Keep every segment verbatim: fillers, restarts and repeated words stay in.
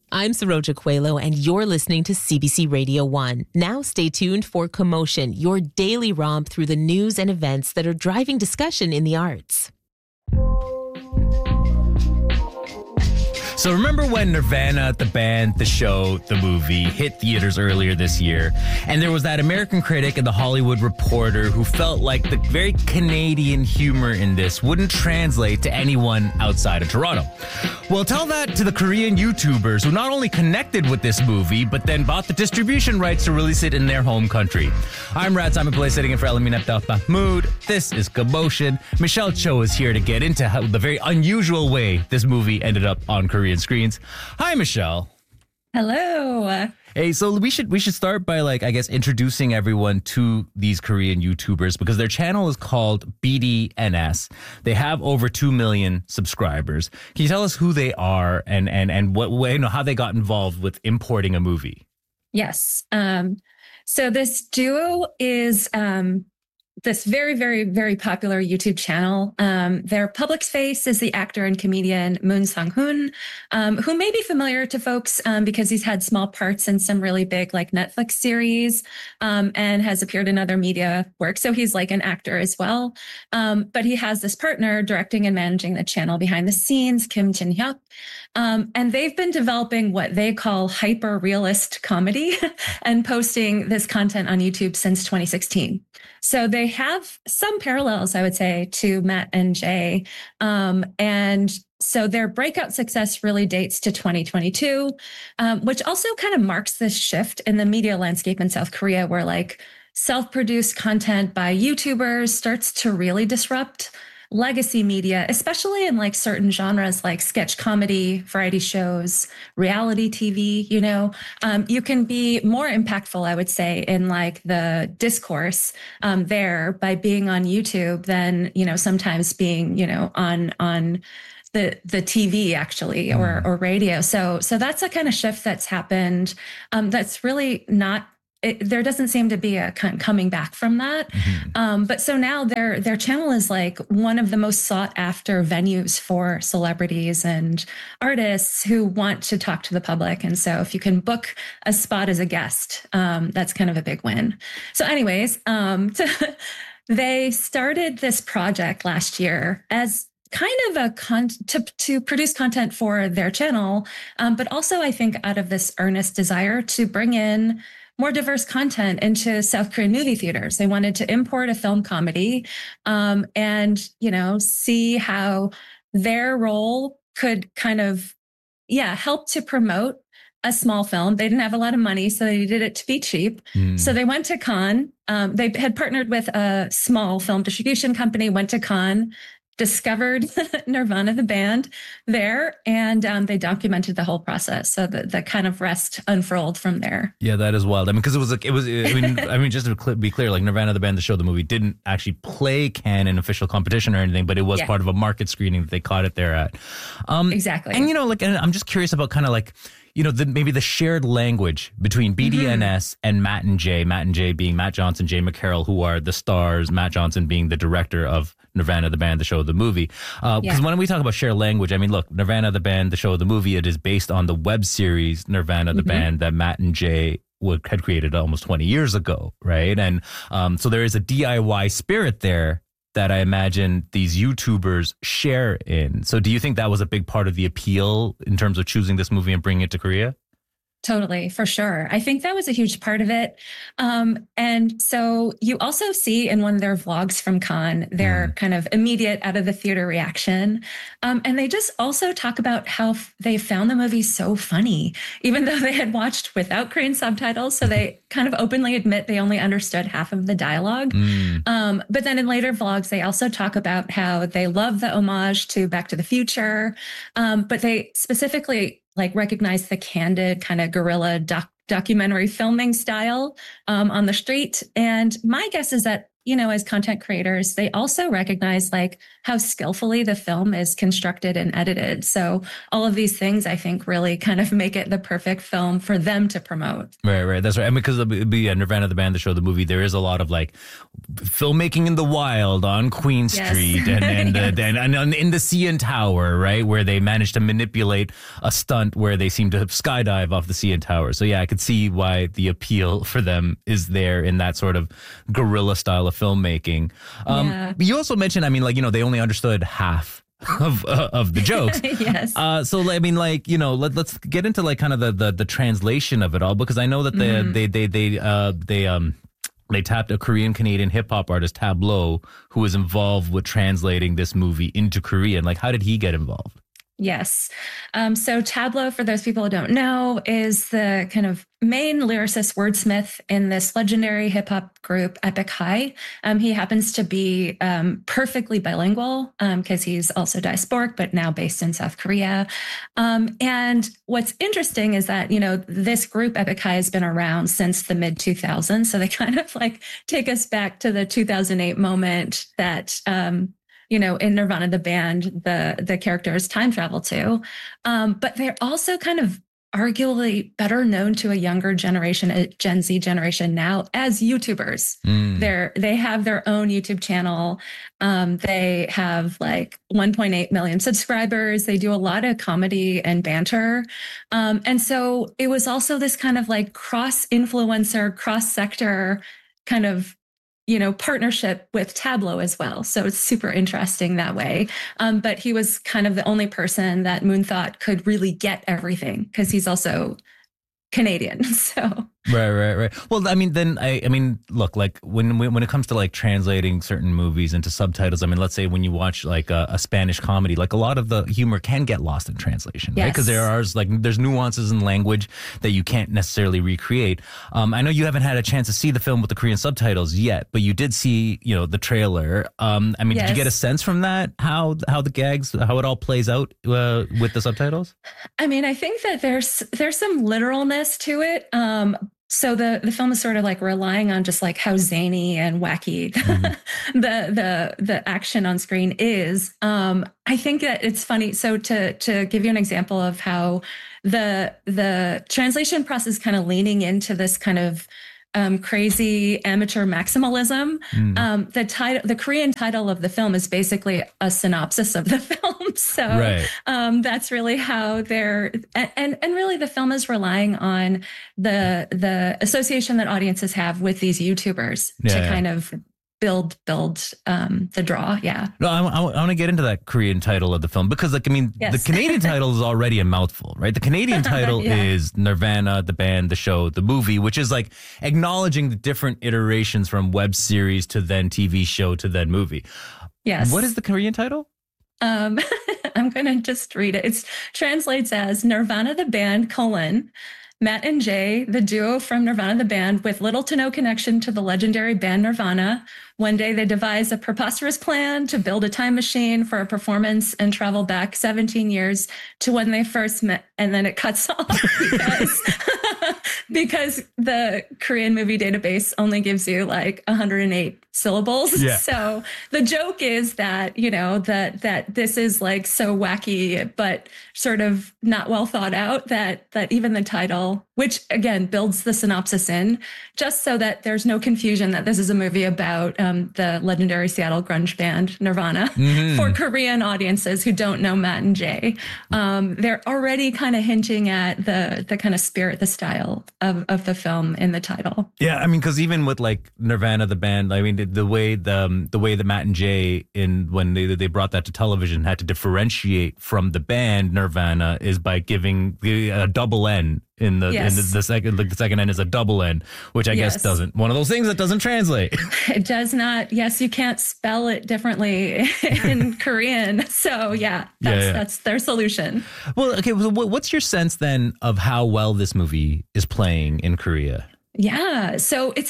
I'm Saroja Coelho, and you're listening to C B C Radio one. Now stay tuned for Commotion, your daily romp through the news and events that are driving discussion in the arts. So remember when Nirvana, the band, the show, the movie hit theaters earlier this year, and there was that American critic and the Hollywood Reporter who felt like the very Canadian humor in this wouldn't translate to anyone outside of Toronto. Well, tell that to the Korean YouTubers who not only connected with this movie, but then bought the distribution rights to release it in their home country. I'm Rad Simon Pillay, sitting in for Elamin Abdel Mahmoud. This is Commotion. Michelle Cho is here to get into how the very unusual way this movie ended up on Korean screens. Hi, Michelle. Hello. Hey, so we should we should start by, like, I guess, introducing everyone to these Korean YouTubers, because their channel is called B D N S. They have over two million subscribers. Can you tell us who they are and and and what way, you know, how they got involved with importing a movie? Yes. Um, so this duo is um, this very, very, very popular YouTube channel. Um, their public face is the actor and comedian Moon Sang-hoon, um, who may be familiar to folks um, because he's had small parts in some really big like Netflix series um, and has appeared in other media work. So he's like an actor as well. Um, but he has this partner directing and managing the channel behind the scenes, Kim Jin-hyuk. Um, and they've been developing what they call hyper-realist comedy and posting this content on YouTube since twenty sixteen. So they have some parallels, I would say, to Matt and Jay. Um, and so their breakout success really dates to twenty twenty-two, um, which also kind of marks this shift in the media landscape in South Korea, where like self-produced content by YouTubers starts to really disrupt legacy media, especially in like certain genres like sketch comedy, variety shows, reality T V. You know, um, you can be more impactful, I would say, in like the discourse um, there by being on YouTube than, you know, sometimes being, you know, on on the the T V actually or or radio. So so that's a kind of shift that's happened. Um, that's really not. It, there doesn't seem to be a kind of coming back from that. Mm-hmm. Um, but so now their their channel is like one of the most sought after venues for celebrities and artists who want to talk to the public. And so if you can book a spot as a guest, um, that's kind of a big win. So anyways, um, to, they started this project last year as kind of a con to, to produce content for their channel, um, but also I think out of this earnest desire to bring in more diverse content into South Korean movie theaters. They wanted to import a film comedy um, and, you know, see how their role could kind of, yeah, help to promote a small film. They didn't have a lot of money, so they did it to be cheap. Mm. So they went to Cannes. Um, they had partnered with a small film distribution company, went to Cannes, discovered Nirvana, the band, there, and um, they documented the whole process. So the, the kind of rest unfurled from there. Yeah, that is wild. I mean, because it was like, it was, I mean, I mean, just to be clear, like Nirvana, the band, the show, the movie didn't actually play Cannes in official competition or anything, but it was yeah. part of a market screening that they caught it there at. Um, exactly. And, you know, like, and I'm just curious about kind of like, you know, the, maybe the shared language between B D N S mm-hmm. and Matt and Jay, Matt and Jay being Matt Johnson, Jay McCarroll, who are the stars, Matt Johnson being the director of Nirvana, the band, the show, the movie. Because uh, yeah. when we talk about shared language, I mean, look, Nirvana, the band, the show, the movie, it is based on the web series Nirvana, the mm-hmm. band that Matt and Jay would, had created almost twenty years ago, right? And um, so there is a D I Y spirit there that I imagine these YouTubers share in. So do you think that was a big part of the appeal in terms of choosing this movie and bringing it to Korea? Totally, for sure. I think that was a huge part of it. Um, and so you also see in one of their vlogs from Cannes, their mm. kind of immediate out of the theater reaction. Um, and they just also talk about how f- they found the movie so funny, even though they had watched without Korean subtitles. So they kind of openly admit they only understood half of the dialogue. Mm. Um, but then in later vlogs, they also talk about how they love the homage to Back to the Future. Um, but they specifically like recognize the candid kind of guerrilla doc- documentary filming style um, on the street. And my guess is that, you know, as content creators, they also recognize like how skillfully the film is constructed and edited. So all of these things, I think, really kind of make it the perfect film for them to promote. Right, right. That's right. I mean, because yeah, Nirvana, the band, the show, the movie, there is a lot of like filmmaking in the wild on Queen Yes. Street and and, Yes. uh, and and and in the C N Tower, right, where they managed to manipulate a stunt where they seem to skydive off the C N Tower. So yeah, I could see why the appeal for them is there in that sort of guerrilla style of filmmaking. Um, Yeah. You also mentioned, I mean, like, you know, they only understood half of uh, of the jokes. Yes. Uh, so I mean, like, you know, let, let's get into like kind of the, the the translation of it all, because I know that they Mhm. they they they uh they um they tapped a Korean Canadian hip hop artist, Tableau, who was involved with translating this movie into Korean. Like, how did he get involved? Yes. Um, so Tableau, for those people who don't know, is the kind of main lyricist wordsmith in this legendary hip hop group, Epic High. Um, he happens to be um, perfectly bilingual because um, he's also diasporic, but now based in South Korea. Um, and what's interesting is that, you know, this group, Epic High, has been around since the mid two thousands. So they kind of like take us back to the two thousand eight moment that, um, you know, in Nirvana, the band, the the characters time travel to. Um, but they're also kind of arguably better known to a younger generation, a Gen Z generation now, as YouTubers. Mm. They're they have their own YouTube channel. Um, they have like one point eight million subscribers. They do a lot of comedy and banter. Um, and so it was also this kind of like cross-influencer, cross-sector kind of, you know, partnership with Tableau as well. So it's super interesting that way. Um, but he was kind of the only person that Moon thought could really get everything because he's also Canadian. So Right, right, right. Well, I mean, then I, I mean, look, like when when it comes to like translating certain movies into subtitles, I mean, let's say when you watch like a, a Spanish comedy, like a lot of the humor can get lost in translation, right? Because Yes. there are like there's nuances in language that you can't necessarily recreate. Um, I know you haven't had a chance to see the film with the Korean subtitles yet, but you did see, you know, the trailer. Um, I mean, did you get a Yes. sense from that how how the gags, how it all plays out uh, with the subtitles? I mean, I think that there's there's some literalness to it. Um, so the the film is sort of like relying on just like how zany and wacky Mm-hmm. the the the action on screen is. Um, I think that it's funny. So to to give you an example of how the the translation process kind of leaning into this kind of um, crazy amateur maximalism. Mm. Um, the title, the Korean title of the film is basically a synopsis of the film. So Right. um, that's really how they're, and and really the film is relying on the the association that audiences have with these YouTubers Yeah, to yeah. kind of build build um, the draw. Yeah. No, I, I, I want to get into that Korean title of the film because, like, I mean, Yes. the Canadian title is already a mouthful, right? The Canadian title Yeah. is Nirvana, the band, the show, the movie, which is like acknowledging the different iterations from web series to then T V show to then movie. Yes. What is the Korean title? Um, I'm going to just read it. It translates as Nirvana the band, colon, Matt and Jay, the duo from Nirvana the band with little to no connection to the legendary band Nirvana. One day they devise a preposterous plan to build a time machine for a performance and travel back seventeen years to when they first met. And then it cuts off because, because the Korean movie database only gives you like one hundred eight syllables. Yeah. So the joke is that, you know, that that this is like so wacky, but sort of not well thought out that that even the title, which again builds the synopsis in, just so that there's no confusion that this is a movie about um, the legendary Seattle grunge band Nirvana Mhm. for Korean audiences who don't know Matt and Jay. Um, they're already kind of hinting at the the kind of spirit, the style of, of the film in the title. Yeah, I mean, because even with like Nirvana, the band, I mean, the, the way the um, the way the Matt and Jay in when they they brought that to television had to differentiate from the band Nirvana is by giving the a double N in the Yes. in the, the second like the second N is a double N, which I guess Yes. doesn't one of those things that doesn't translate. It does not. Yes, you can't spell it differently in Korean. So yeah, that's yeah. that's their solution. Well, okay, so what- what's your sense then of how well this movie is playing in Korea? Yeah. So it's had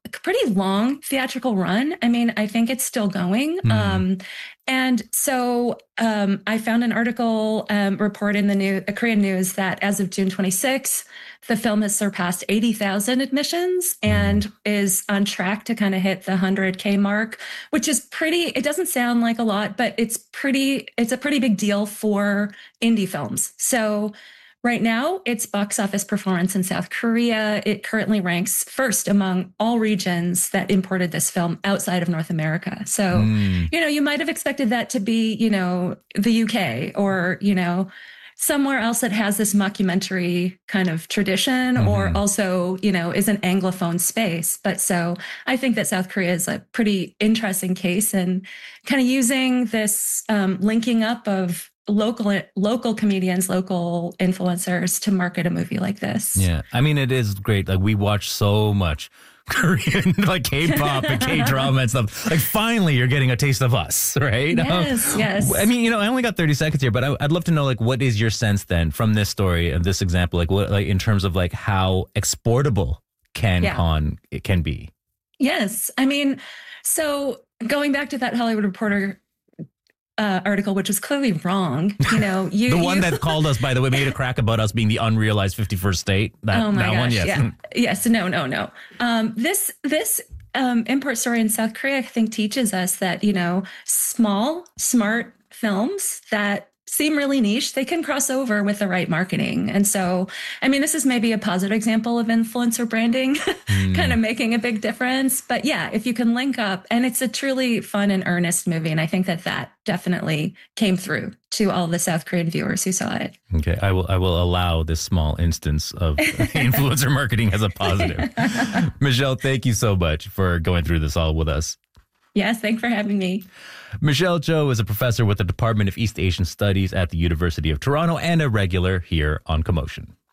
pretty long theatrical run. I mean, I think it's still going. Mm. Um, and so um, I found an article um, report in the new uh, Korean news that as of June twenty-sixth, the film has surpassed eighty thousand admissions and mm. is on track to kind of hit the one hundred K mark, which is pretty, it doesn't sound like a lot, but it's pretty, it's a pretty big deal for indie films. So right now, its box office performance in South Korea, it currently ranks first among all regions that imported this film outside of North America. So, mm. you know, you might have expected that to be, you know, the U K or, you know, somewhere else that has this mockumentary kind of tradition mm-hmm. or also, you know, is an Anglophone space. But so I think that South Korea is a pretty interesting case and kind of using this um, linking up of local local comedians, local influencers to market a movie like this. Yeah. I mean, it is great. Like we watch so much Korean, like K-pop and K-drama and stuff. Like finally you're getting a taste of us, right? Yes, um, yes. I mean, you know, I only got thirty seconds here, but I, I'd love to know, like, what is your sense then from this story and this example, like what, like in terms of like how exportable CanCon yeah. it can be? Yes. I mean, so going back to that Hollywood Reporter Uh, article, which was clearly wrong. You know, you the one you, that called us, by the way, made a crack about us being the unrealized fifty-first state. That, oh my that gosh, one, yes. Yeah. Yes, no, no, no. Um, this this um, import story in South Korea, I think, teaches us that, you know, small, smart films that seem really niche, they can cross over with the right marketing. And so, I mean, this is maybe a positive example of influencer branding mm. kind of making a big difference. But yeah, if you can link up, and it's a truly fun and earnest movie. And I think that that definitely came through to all the South Korean viewers who saw it. Okay, I will I will allow this small instance of influencer marketing as a positive. Michelle, thank you so much for going through this all with us. Yes, thanks for having me. Michelle Cho is a professor with the Department of East Asian Studies at the University of Toronto and a regular here on Commotion.